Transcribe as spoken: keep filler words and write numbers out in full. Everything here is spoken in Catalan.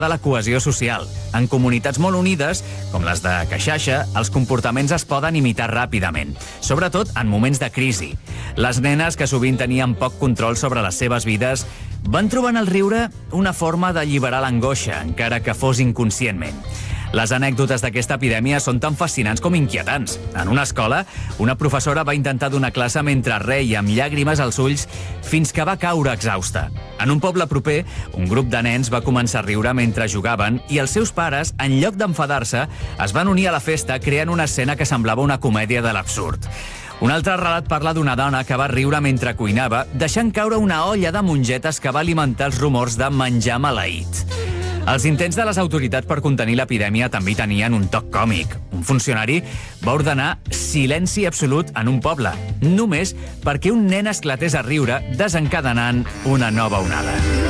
de la cohesió social. En comunitats molt unides, com les de Caixaixa, els comportaments es poden imitar ràpidament, sobretot en moments de crisi. Les nenes, que sovint tenien poc control sobre les seves vides, van trobar en el riure una forma d'alliberar l'angoixa, encara que fos inconscientment. Les anècdotes d'aquesta epidèmia són tan fascinants com inquietants. En una escola, una professora va intentar donar classe mentre reia amb llàgrimes als ulls fins que va caure exhausta. En un poble proper, un grup de nens va començar a riure mentre jugaven i els seus pares, en lloc d'enfadar-se, es van unir a la festa creant una escena que semblava una comèdia de l'absurd. Un altre relat parla d'una dona que va riure mentre cuinava, deixant caure una olla de mongetes que va alimentar els rumors de menjar maleït. Els intents de les autoritats per contenir l'epidèmia també tenien un toc còmic. Un funcionari va ordenar silenci absolut en un poble, només perquè un nen esclatés a riure, desencadenant una nova onada.